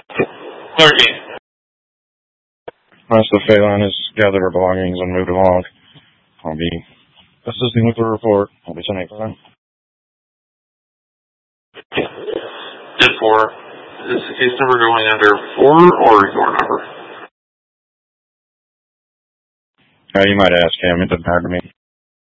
13. Once the Phelan has gathered her belongings and moved along, I'll be assisting with the report. I'll be sending for them. 10-4. Is the case number going under 4 or your number? You might ask him. It doesn't matter to me.